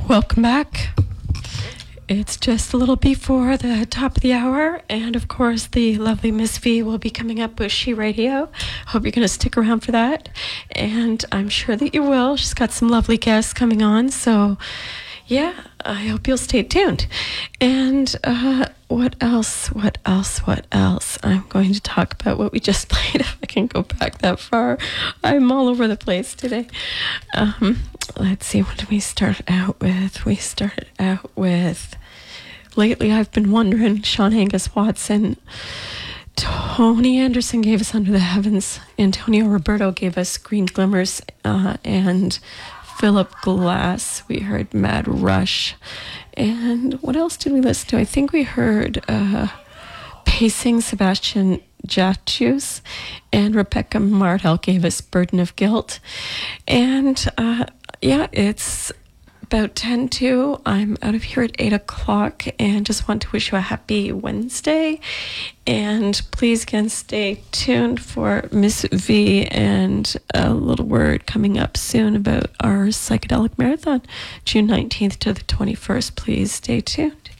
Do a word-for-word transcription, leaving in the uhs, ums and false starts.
Welcome back. It's just a little before the top of the hour, and of course the lovely Miss V will be coming up with She Radio. Hope you're going to stick around for that, and I'm sure that you will. She's got some lovely guests coming on, so yeah, I hope you'll stay tuned. And uh, what else, what else, what else? I'm going to talk about what we just played, if I can go back that far. I'm all over the place today. Um, let's see, what did we start out with? We started out with, lately I've been wondering, Sean Angus Watson. Tony Anderson gave us Under the Heavens. Antonio Roberto gave us Green Glimmers, uh, and Philip Glass, we heard Mad Rush. And what else did we listen to? I think we heard uh, Pacing, Sebastian Jatius, and Rebecca Martel gave us Burden of Guilt. And uh, yeah, it's about ten to. I'm out of here at eight o'clock, and just want to wish you a happy Wednesday. And please again stay tuned for Miss V and a little word coming up soon about our psychedelic marathon, June nineteenth to the twenty-first. Please stay tuned.